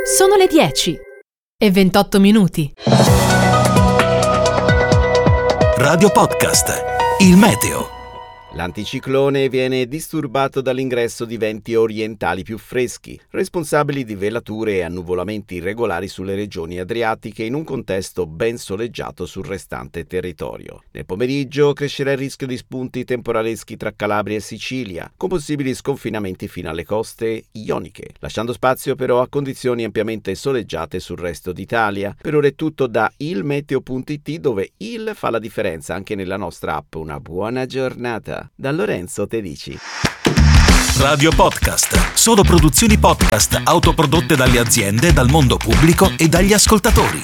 Sono le 10:28. Radio Podcast, il meteo. L'anticiclone viene disturbato dall'ingresso di venti orientali più freschi, responsabili di velature e annuvolamenti irregolari sulle regioni adriatiche in un contesto ben soleggiato sul restante territorio. Nel pomeriggio crescerà il rischio di spunti temporaleschi tra Calabria e Sicilia, con possibili sconfinamenti fino alle coste ioniche, lasciando spazio però a condizioni ampiamente soleggiate sul resto d'Italia. Per ora è tutto da ilmeteo.it, dove il fa la differenza anche nella nostra app. Una buona giornata da Lorenzo Tedici. Radio Podcast, solo produzioni podcast autoprodotte dalle aziende, dal mondo pubblico e dagli ascoltatori.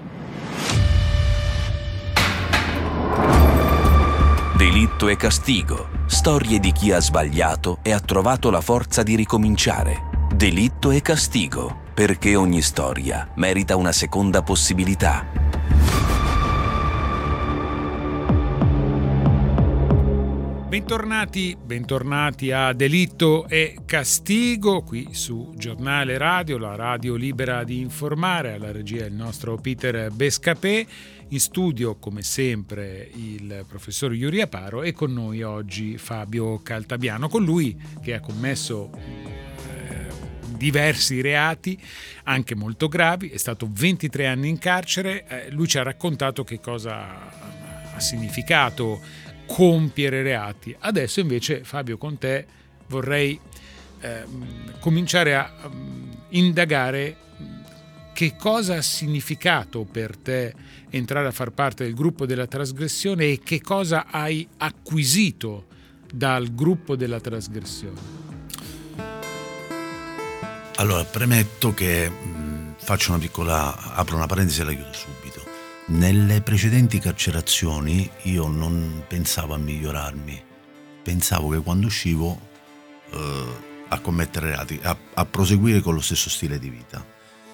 Delitto e castigo, storie di chi ha sbagliato e ha trovato la forza di ricominciare. Delitto e castigo, perché ogni storia merita una seconda possibilità. Bentornati a Delitto e Castigo, qui su Giornale Radio, la radio libera di informare. Alla regia il nostro Peter Bescapè, in studio come sempre il professor Yuri Aparo e con noi oggi Fabio Caltabiano. Con lui, che ha commesso diversi reati, anche molto gravi, è stato 23 anni in carcere. Lui ci ha raccontato che cosa ha significato compiere reati. Adesso invece, Fabio, con te vorrei cominciare a indagare che cosa ha significato per te entrare a far parte del gruppo della trasgressione e che cosa hai acquisito dal gruppo della trasgressione. Allora, premetto che apro una parentesi e la chiudo subito. Nelle precedenti carcerazioni io non pensavo a migliorarmi, pensavo che quando uscivo a commettere reati, a proseguire con lo stesso stile di vita.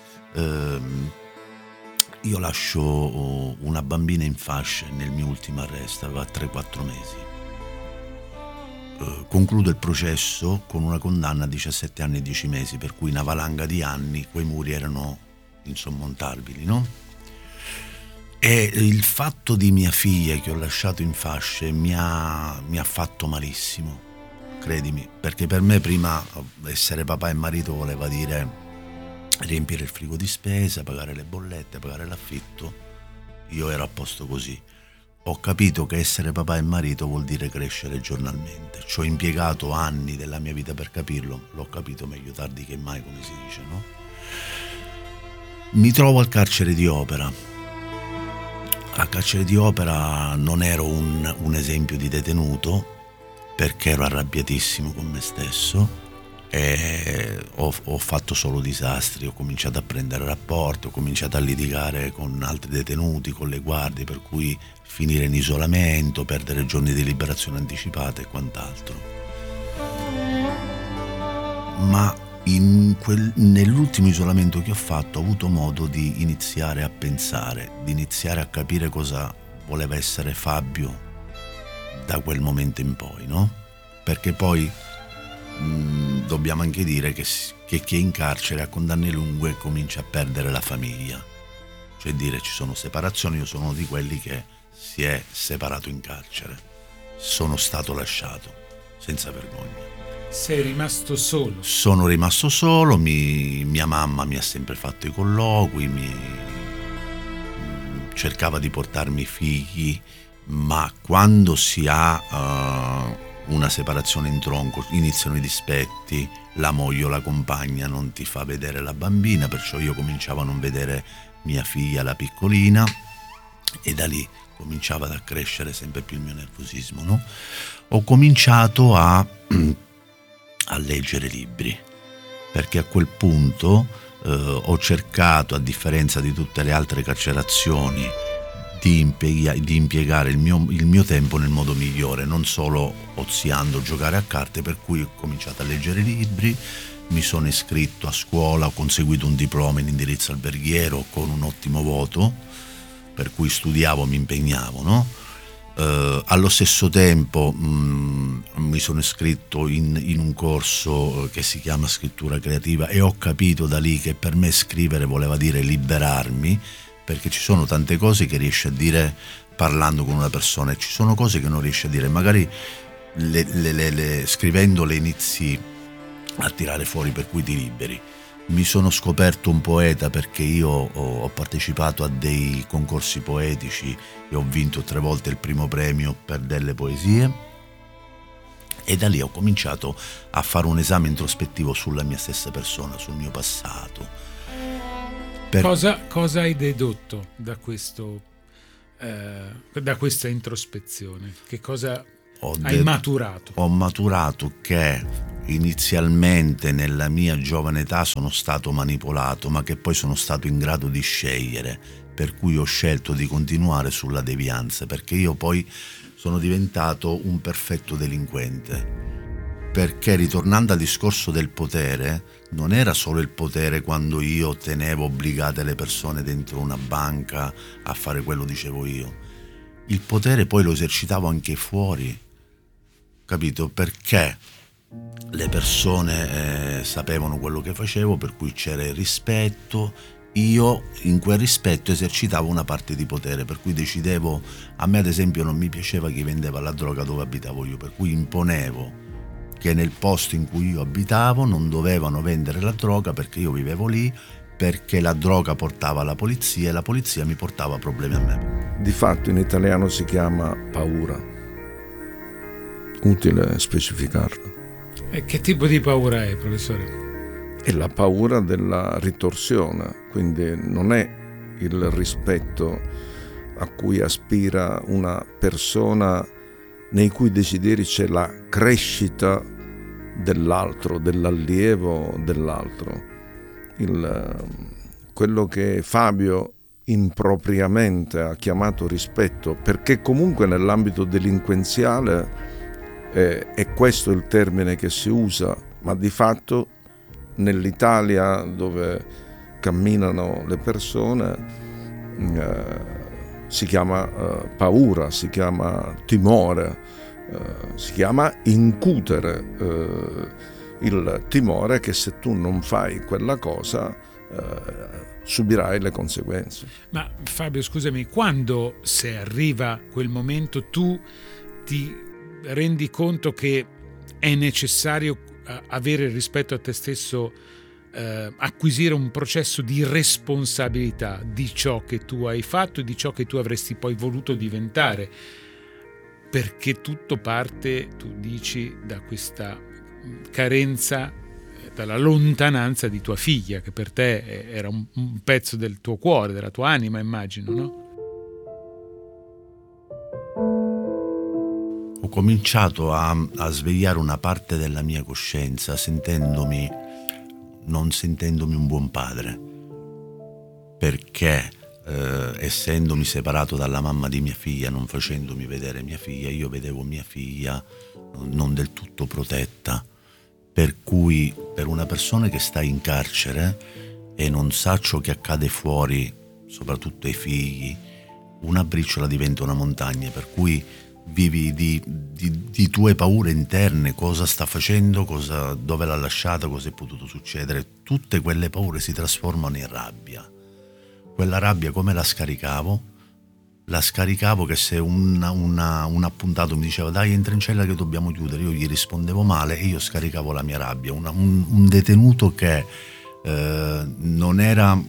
Io lascio una bambina in fasce nel mio ultimo arresto, aveva 3-4 mesi. Concludo il processo con una condanna a 17 anni e 10 mesi, per cui una valanga di anni, quei muri erano insormontabili, no? E il fatto di mia figlia che ho lasciato in fasce mi ha fatto malissimo, credimi, perché per me prima essere papà e marito voleva dire riempire il frigo di spesa, pagare le bollette, pagare l'affitto. Io ero a posto così. Ho capito che essere papà e marito vuol dire crescere giornalmente. Ci ho impiegato anni della mia vita per capirlo, l'ho capito meglio tardi che mai, come si dice, no? Mi trovo al carcere di Opera. Al carcere di Opera non ero un esempio di detenuto, perché ero arrabbiatissimo con me stesso e ho fatto solo disastri. Ho cominciato a prendere rapporti, ho cominciato a litigare con altri detenuti, con le guardie, per cui finire in isolamento, perdere giorni di liberazione anticipata e quant'altro. Ma nell'ultimo isolamento che ho fatto ho avuto modo di iniziare a pensare, di iniziare a capire cosa voleva essere Fabio da quel momento in poi, no? Perché poi dobbiamo anche dire che chi è in carcere a condanne lunghe comincia a perdere la famiglia, cioè dire ci sono separazioni. Io sono uno di quelli che si è separato in carcere, sono stato lasciato senza vergogna. Sei rimasto solo? Sono rimasto solo, mia mamma mi ha sempre fatto i colloqui, cercava di portarmi figli, ma quando si ha una separazione in tronco iniziano i dispetti, la moglie o la compagna non ti fa vedere la bambina, perciò io cominciavo a non vedere mia figlia, la piccolina, e da lì cominciava ad accrescere sempre più il mio nervosismo, no? Ho cominciato a leggere libri, perché a quel punto ho cercato, a differenza di tutte le altre carcerazioni, di impiegare il mio tempo nel modo migliore, non solo oziando, giocare a carte, per cui ho cominciato a leggere libri, mi sono iscritto a scuola, ho conseguito un diploma in indirizzo alberghiero con un ottimo voto, per cui studiavo, mi impegnavo, no? Allo stesso tempo mi sono iscritto in un corso che si chiama scrittura creativa e ho capito da lì che per me scrivere voleva dire liberarmi, perché ci sono tante cose che riesci a dire parlando con una persona e ci sono cose che non riesci a dire, magari scrivendo le inizi a tirare fuori, per cui ti liberi. Mi sono scoperto un poeta perché io ho partecipato a dei concorsi poetici e ho vinto 3 volte il primo premio per delle poesie, e da lì ho cominciato a fare un esame introspettivo sulla mia stessa persona, sul mio passato. Cosa hai dedotto da questo, da questa introspezione? Che cosa hai maturato? Ho maturato che inizialmente nella mia giovane età sono stato manipolato, ma che poi sono stato in grado di scegliere, per cui ho scelto di continuare sulla devianza, perché io poi sono diventato un perfetto delinquente. Perché, ritornando al discorso del potere, non era solo il potere quando io tenevo obbligate le persone dentro una banca a fare quello dicevo io. Il potere poi lo esercitavo anche fuori, capito? Perché le persone sapevano quello che facevo, per cui c'era il rispetto. Io in quel rispetto esercitavo una parte di potere, per cui decidevo, a me ad esempio non mi piaceva chi vendeva la droga dove abitavo io, per cui imponevo che nel posto in cui io abitavo non dovevano vendere la droga perché io vivevo lì, perché la droga portava alla polizia e la polizia mi portava problemi a me. Di fatto in italiano si chiama paura. Utile specificarlo. E che tipo di paura è, professore? È la paura della ritorsione, quindi non è il rispetto a cui aspira una persona nei cui desideri c'è la crescita dell'altro, dell'allievo dell'altro. Quello che Fabio impropriamente ha chiamato rispetto, perché comunque nell'ambito delinquenziale è questo il termine che si usa, ma di fatto nell'Italia dove camminano le persone si chiama paura, si chiama timore, si chiama incutere il timore che se tu non fai quella cosa subirai le conseguenze. Ma Fabio, scusami, quando, se arriva quel momento, tu ti rendi conto che è necessario avere rispetto a te stesso, acquisire un processo di responsabilità di ciò che tu hai fatto e di ciò che tu avresti poi voluto diventare, perché tutto parte, tu dici, da questa carenza, dalla lontananza di tua figlia, che per te era un pezzo del tuo cuore, della tua anima, immagino, no? Ho cominciato a svegliare una parte della mia coscienza, non sentendomi un buon padre, perché essendomi separato dalla mamma di mia figlia, non facendomi vedere mia figlia, io vedevo mia figlia non del tutto protetta, per cui per una persona che sta in carcere e non sa ciò che accade fuori, soprattutto ai figli, una briciola diventa una montagna, per cui vivi di tue paure interne, cosa sta facendo, dove l'ha lasciata, cosa è potuto succedere. Tutte quelle paure si trasformano in rabbia. Quella rabbia come la scaricavo? La scaricavo che se un appuntato mi diceva dai, entra in cella che dobbiamo chiudere, io gli rispondevo male e io scaricavo la mia rabbia. Un detenuto che non era...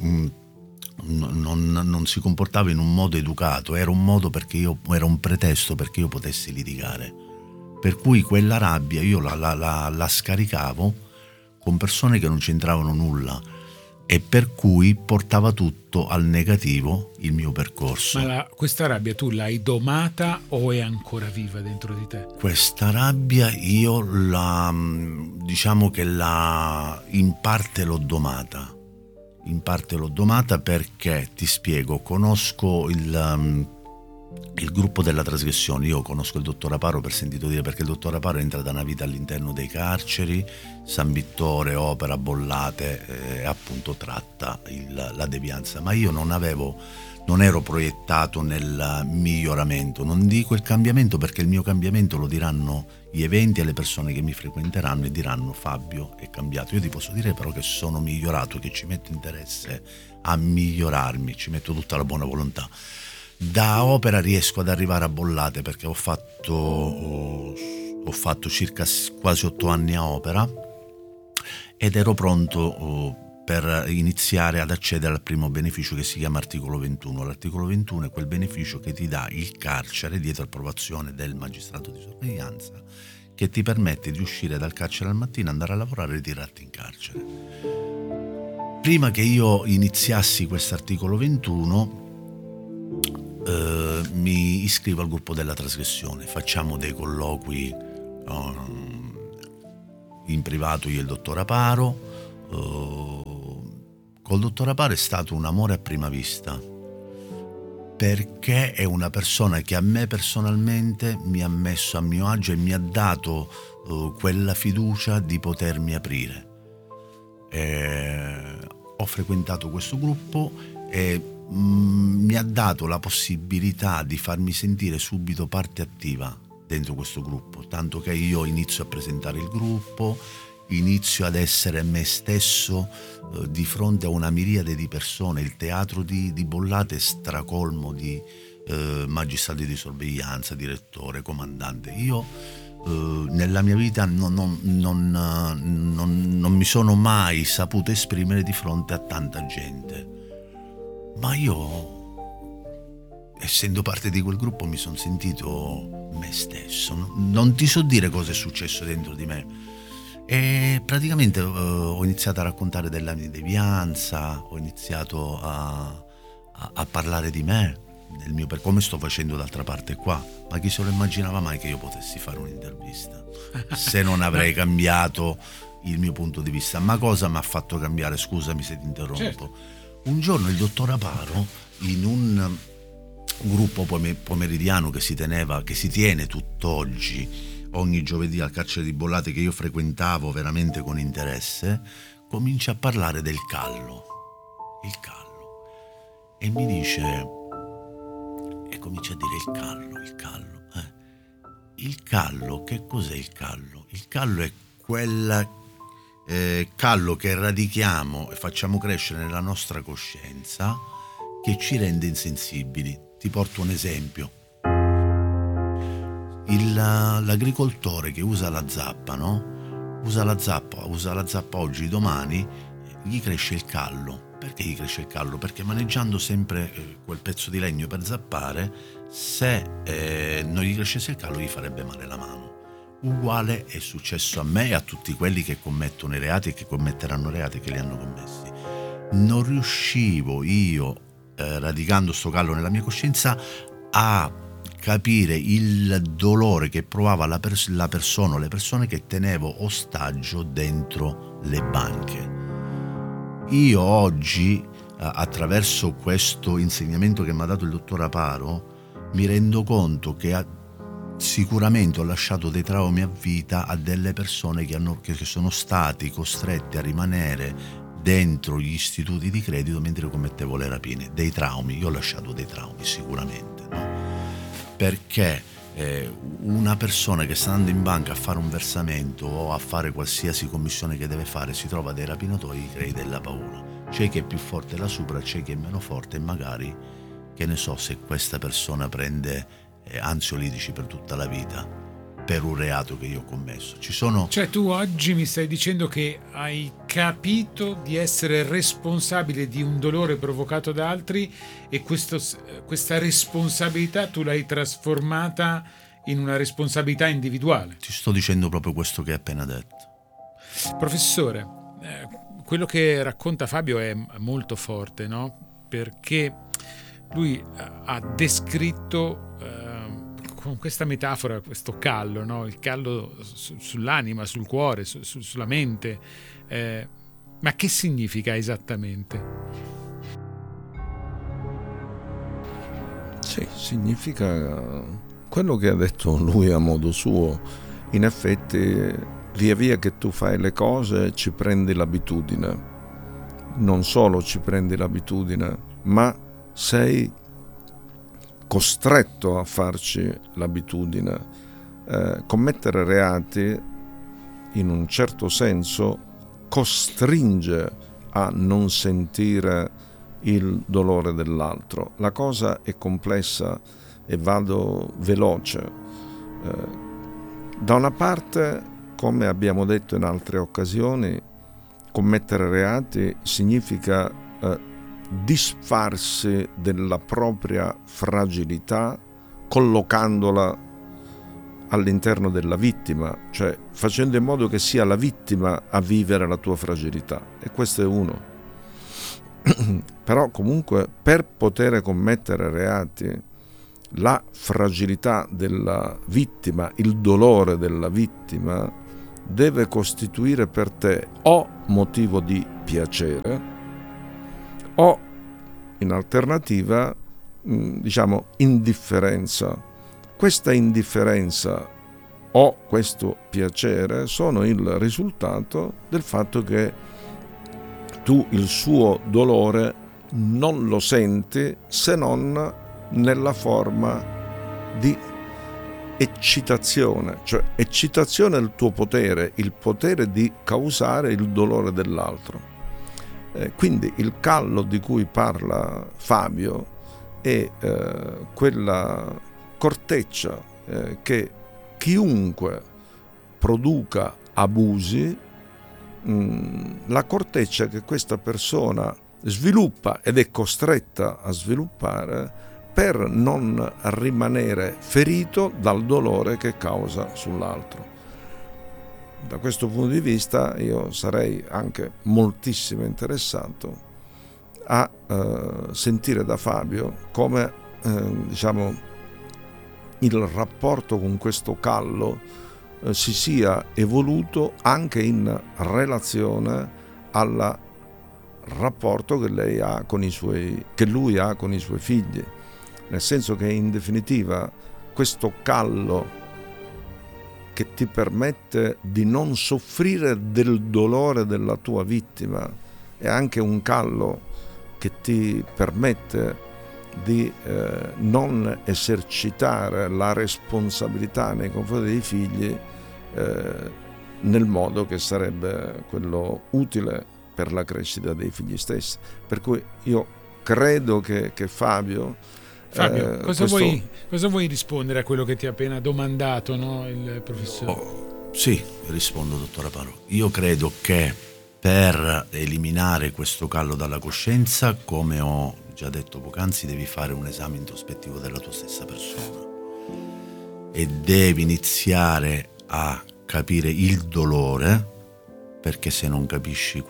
Non si comportava in un modo educato, era un modo era un pretesto perché io potessi litigare, per cui quella rabbia io la scaricavo con persone che non c'entravano nulla, e per cui portava tutto al negativo il mio percorso. Ma questa rabbia tu l'hai domata o è ancora viva dentro di te? Questa rabbia io diciamo che in parte l'ho domata. In parte l'ho domata perché, ti spiego, conosco il gruppo della trasgressione. Io conosco il dottor Aparo per sentito dire, perché il dottor Aparo entra da una vita all'interno dei carceri, San Vittore, opera Bollate, appunto tratta la devianza, ma io non ero proiettato nel miglioramento, non dico il cambiamento, perché il mio cambiamento lo diranno gli eventi e le persone che mi frequenteranno e diranno Fabio è cambiato. Io ti posso dire però che sono migliorato, che ci metto interesse a migliorarmi, ci metto tutta la buona volontà. Da opera riesco ad arrivare a Bollate perché ho fatto circa quasi 8 anni a opera ed ero pronto per iniziare ad accedere al primo beneficio che si chiama articolo 21. L'articolo 21 è quel beneficio che ti dà il carcere dietro approvazione del magistrato di sorveglianza, che ti permette di uscire dal carcere al mattino, andare a lavorare e ritirarti in carcere. Prima che io iniziassi questo articolo 21 mi iscrivo al gruppo della trasgressione, facciamo dei colloqui in privato io e il dottor Aparo. Col dottor Aparo è stato un amore a prima vista, perché è una persona che a me personalmente mi ha messo a mio agio e mi ha dato quella fiducia di potermi aprire. Ho frequentato questo gruppo e mi ha dato la possibilità di farmi sentire subito parte attiva dentro questo gruppo, tanto che io inizio a presentare il gruppo, inizio ad essere me stesso di fronte a una miriade di persone. Il teatro di Bollate è stracolmo di magistrati di sorveglianza, direttore, comandante. Io nella mia vita non mi sono mai saputo esprimere di fronte a tanta gente, ma io, essendo parte di quel gruppo, mi sono sentito me stesso. Non ti so dire cosa è successo dentro di me. E praticamente ho iniziato a raccontare della mia devianza, ho iniziato a parlare di me, del mio come sto facendo d'altra parte qua. Ma chi se lo immaginava mai che io potessi fare un'intervista se non avrei cambiato il mio punto di vista? Ma cosa mi ha fatto cambiare? Scusami se ti interrompo. Certo. Un giorno il dottor Aparo, in un gruppo pomeridiano che si tiene tutt'oggi, ogni giovedì al carcere di Bollate, che io frequentavo veramente con interesse, comincia a parlare del callo, il callo, e mi dice, e comincia a dire il callo, che cos'è il callo? Il callo è quel callo che radichiamo e facciamo crescere nella nostra coscienza, che ci rende insensibili. Ti porto un esempio. L'agricoltore che usa la zappa, no? Usa la zappa oggi, domani gli cresce il callo. Perché gli cresce il callo? Perché maneggiando sempre quel pezzo di legno per zappare, se non gli crescesse il callo gli farebbe male la mano. Uguale è successo a me e a tutti quelli che commettono i reati e che commetteranno reati, che li hanno commessi. Non riuscivo io, radicando sto callo nella mia coscienza, a capire il dolore che provava la persona o le persone che tenevo ostaggio dentro le banche. Io oggi, attraverso questo insegnamento che mi ha dato il dottor Aparo, mi rendo conto che sicuramente ho lasciato dei traumi a vita a delle persone che sono stati costrette a rimanere dentro gli istituti di credito mentre commettevo le rapine. Dei traumi, io ho lasciato dei traumi sicuramente, no? Perché una persona che sta andando in banca a fare un versamento o a fare qualsiasi commissione che deve fare si trova dei rapinatori, gli crei della paura. C'è chi è più forte là sopra, c'è chi è meno forte, e magari, che ne so, se questa persona prende ansiolitici per tutta la vita per un reato che io ho commesso. Cioè tu oggi mi stai dicendo che hai capito di essere responsabile di un dolore provocato da altri, e questa responsabilità tu l'hai trasformata in una responsabilità individuale. Ti sto dicendo proprio questo che hai appena detto. Professore, quello che racconta Fabio è molto forte, no? Perché lui ha descritto con questa metafora questo callo, no? Il callo sull'anima, sul cuore, sulla mente. Ma che significa esattamente? Sì, significa quello che ha detto lui a modo suo. In effetti, via via che tu fai le cose ci prendi l'abitudine. Non solo ci prendi l'abitudine, ma sei costretto a farci l'abitudine. Commettere reati, in un certo senso, costringe a non sentire il dolore dell'altro. La cosa è complessa e vado veloce. Da una parte, come abbiamo detto in altre occasioni, commettere reati significa disfarsi della propria fragilità collocandola all'interno della vittima, cioè facendo in modo che sia la vittima a vivere la tua fragilità, e questo è uno. Però comunque per poter commettere reati la fragilità della vittima, il dolore della vittima deve costituire per te o motivo di piacere o in alternativa indifferenza. Questa indifferenza o questo piacere sono il risultato del fatto che tu il suo dolore non lo senti se non nella forma di eccitazione, cioè eccitazione è il tuo potere, il potere di causare il dolore dell'altro. Quindi il callo di cui parla Fabio è quella corteccia che chiunque produca abusi, la corteccia che questa persona sviluppa ed è costretta a sviluppare per non rimanere ferito dal dolore che causa sull'altro. Da questo punto di vista io sarei anche moltissimo interessato a sentire da Fabio come il rapporto con questo callo si sia evoluto anche in relazione al rapporto che lui ha con i suoi figli, nel senso che in definitiva questo callo che ti permette di non soffrire del dolore della tua vittima è anche un callo che ti permette di non esercitare la responsabilità nei confronti dei figli nel modo che sarebbe quello utile per la crescita dei figli stessi. Per cui io credo che Fabio, cosa vuoi rispondere a quello che ti ha appena domandato, no, il professore? Sì, rispondo, dottore Paro. Io credo che per eliminare questo callo dalla coscienza, come ho già detto poc'anzi, devi fare un esame introspettivo della tua stessa persona e devi iniziare a capire il dolore, perché se non capisci il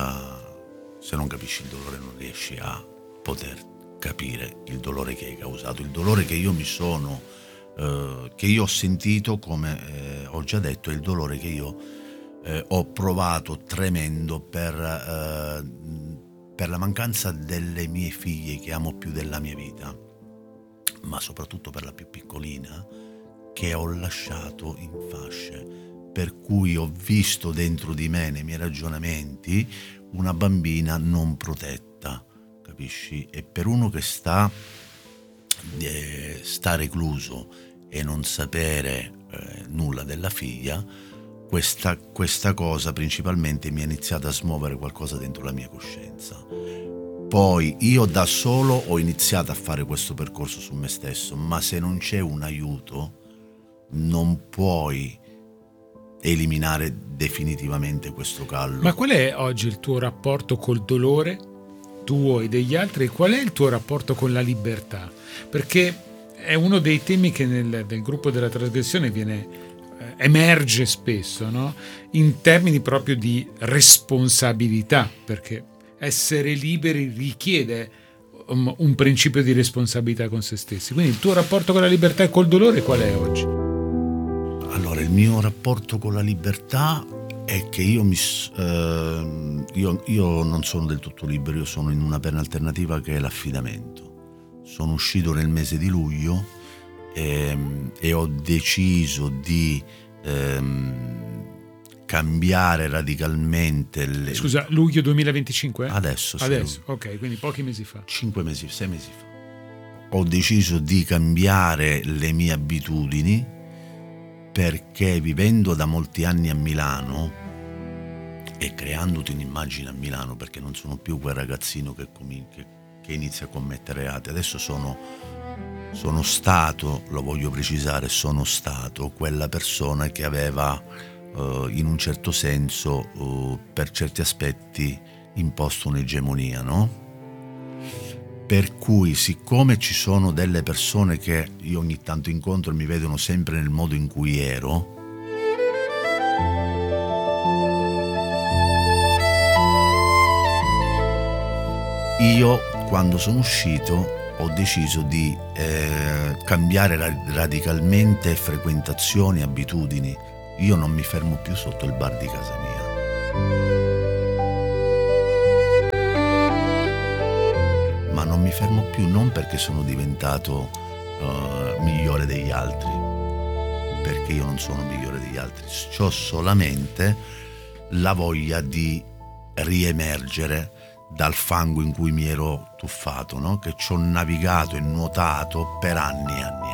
dolore non riesci a poter capire il dolore che hai causato, il dolore che io che io ho sentito, come ho già detto, è il dolore che io ho provato tremendo per la mancanza delle mie figlie che amo più della mia vita, ma soprattutto per la più piccolina che ho lasciato in fasce, per cui ho visto dentro di me, nei miei ragionamenti, una bambina non protetta, capisci? E per uno che sta recluso e non sapere nulla della figlia, questa cosa principalmente mi ha iniziato a smuovere qualcosa dentro la mia coscienza. Poi io da solo ho iniziato a fare questo percorso su me stesso, ma se non c'è un aiuto non puoi eliminare definitivamente questo callo. Ma qual è oggi il tuo rapporto col dolore, tuo e degli altri, e qual è il tuo rapporto con la libertà? Perché è uno dei temi che nel gruppo della trasgressione emerge spesso, no? In termini proprio di responsabilità, perché essere liberi richiede un principio di responsabilità con se stessi. Quindi il tuo rapporto con la libertà e col dolore qual è oggi? Allora, il mio rapporto con la libertà è che io non sono del tutto libero, io sono in una penna alternativa che è l'affidamento. sono uscito nel mese di luglio e ho deciso di cambiare radicalmente Scusa, luglio 2025? Adesso, ok, quindi pochi mesi fa. 6 mesi fa. Ho deciso di cambiare le mie abitudini perché vivendo da molti anni a Milano e creandoti un'immagine a Milano, perché non sono più quel ragazzino che inizia a commettere reati, adesso sono stato, lo voglio precisare, sono stato quella persona che aveva in un certo senso per certi aspetti imposto un'egemonia, no? Per cui, siccome ci sono delle persone che io ogni tanto incontro e mi vedono sempre nel modo in cui ero, io quando sono uscito ho deciso di cambiare radicalmente frequentazioni, abitudini. Io non mi fermo più sotto il bar di casa mia. Ma non mi fermo più non perché sono diventato migliore degli altri, perché io non sono migliore degli altri, c'ho solamente la voglia di riemergere dal fango in cui mi ero tuffato, no? Che ci ho navigato e nuotato per anni e anni e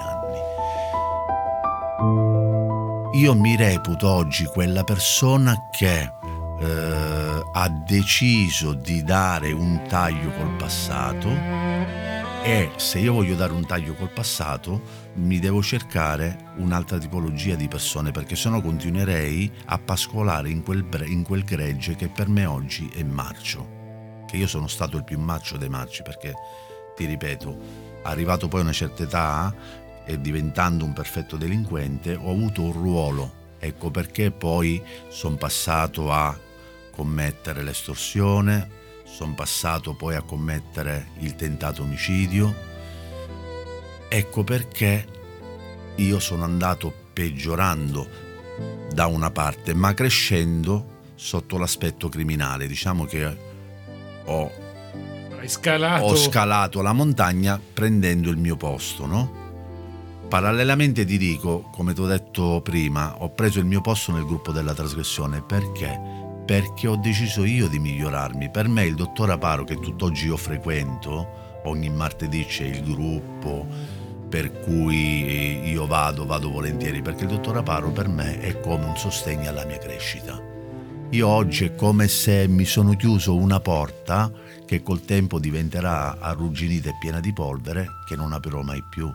anni. Io mi reputo oggi quella persona che ha deciso di dare un taglio col passato, e se io voglio dare un taglio col passato mi devo cercare un'altra tipologia di persone, perché sennò continuerei a pascolare in quel gregge che per me oggi è marcio, che io sono stato il più marcio dei marci, perché ti ripeto, arrivato poi a una certa età e diventando un perfetto delinquente ho avuto un ruolo, ecco perché poi sono passato a commettere l'estorsione, sono passato poi a commettere il tentato omicidio, ecco perché io sono andato peggiorando da una parte, ma crescendo sotto l'aspetto criminale. Diciamo che ho scalato la montagna prendendo il mio posto, no? Parallelamente ti dico, come ti ho detto prima, ho preso il mio posto nel gruppo della trasgressione. Perché? Perché ho deciso io di migliorarmi. Per me il dottor Aparo, che tutt'oggi io frequento, ogni martedì c'è il gruppo per cui io vado volentieri, perché il dottor Aparo per me è come un sostegno alla mia crescita. Io oggi è come se mi sono chiuso una porta che col tempo diventerà arrugginita e piena di polvere, che non aprirò mai più.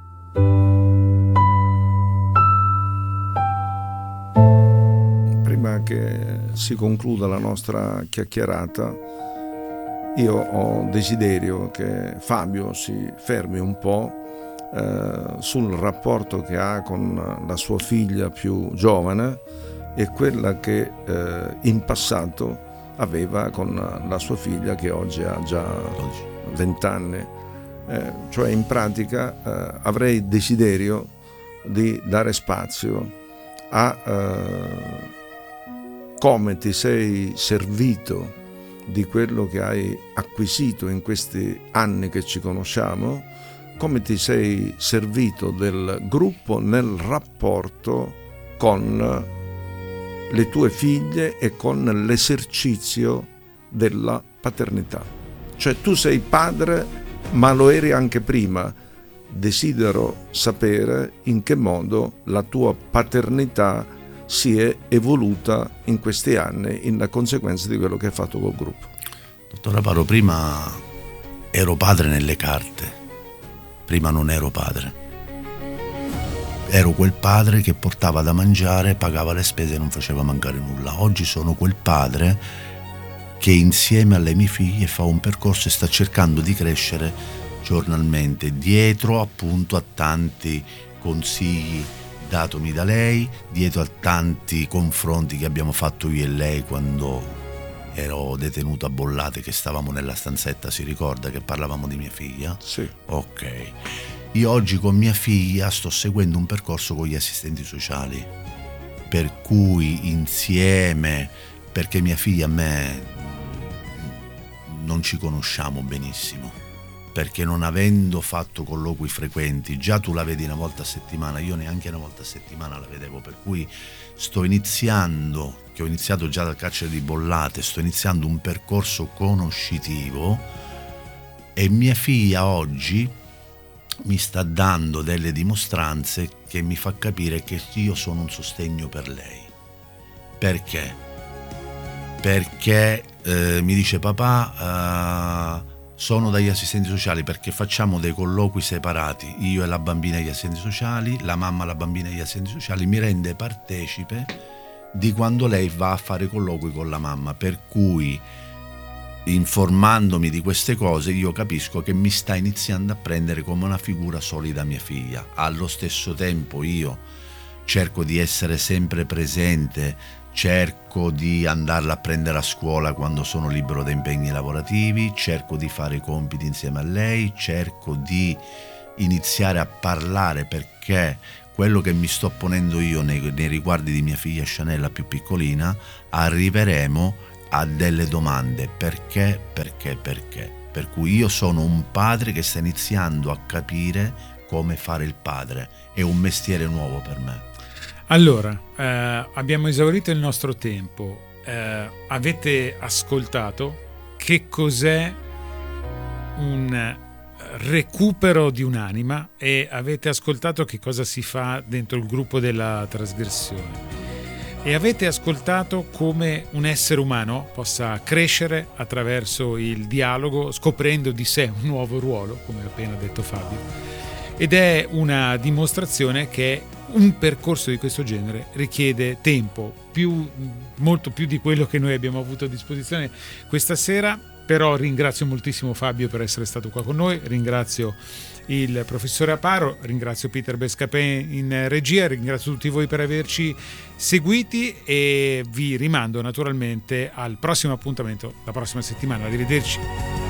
Prima che si concluda la nostra chiacchierata, io ho desiderio che Fabio si fermi un po' sul rapporto che ha con la sua figlia più giovane e quella che in passato aveva con la sua figlia che oggi ha già 20 anni. Cioè in pratica avrei desiderio di dare spazio a come ti sei servito di quello che hai acquisito in questi anni che ci conosciamo, come ti sei servito del gruppo nel rapporto con le tue figlie e con l'esercizio della paternità. Cioè tu sei padre, ma lo eri anche prima. Desidero sapere in che modo la tua paternità si è evoluta in questi anni in conseguenza di quello che hai fatto col gruppo. Dottor Aparo, prima ero padre nelle carte, prima non ero padre. Ero quel padre che portava da mangiare, pagava le spese e non faceva mancare nulla. Oggi sono quel padre che insieme alle mie figlie fa un percorso e sta cercando di crescere giornalmente, dietro appunto a tanti consigli datomi da lei, dietro a tanti confronti che abbiamo fatto io e lei quando ero detenuto a Bollate, che stavamo nella stanzetta, si ricorda che parlavamo di mia figlia? Sì. Ok. Io oggi con mia figlia sto seguendo un percorso con gli assistenti sociali, per cui insieme, perché mia figlia e me non ci conosciamo benissimo, perché non avendo fatto colloqui frequenti, già tu la vedi una volta a settimana, io neanche una volta a settimana la vedevo, per cui sto iniziando, che ho iniziato già dal carcere di Bollate, sto iniziando un percorso conoscitivo, e mia figlia oggi mi sta dando delle dimostranze che mi fa capire che io sono un sostegno per lei. Perché? Perché mi dice: papà, sono dagli assistenti sociali, perché facciamo dei colloqui separati, io e la bambina agli assistenti sociali, la mamma e la bambina agli assistenti sociali, mi rende partecipe di quando lei va a fare colloqui con la mamma, per cui informandomi di queste cose io capisco che mi sta iniziando a prendere come una figura solida mia figlia. Allo stesso tempo io cerco di essere sempre presente, cerco di andarla a prendere a scuola quando sono libero da impegni lavorativi, cerco di fare i compiti insieme a lei, cerco di iniziare a parlare, perché quello che mi sto ponendo io nei riguardi di mia figlia Scianella più piccolina, arriveremo a delle domande: perché. Per cui io sono un padre che sta iniziando a capire come fare il padre, è un mestiere nuovo per me. Allora, abbiamo esaurito il nostro tempo, avete ascoltato che cos'è un recupero di un'anima e avete ascoltato che cosa si fa dentro il gruppo della trasgressione. E avete ascoltato come un essere umano possa crescere attraverso il dialogo, scoprendo di sé un nuovo ruolo, come ha appena detto Fabio. Ed è una dimostrazione che un percorso di questo genere richiede tempo, molto più di quello che noi abbiamo avuto a disposizione questa sera. Però ringrazio moltissimo Fabio per essere stato qua con noi, ringrazio il professore Aparo, ringrazio Peter Bescapin in regia, ringrazio tutti voi per averci seguiti e vi rimando naturalmente al prossimo appuntamento la prossima settimana. Arrivederci.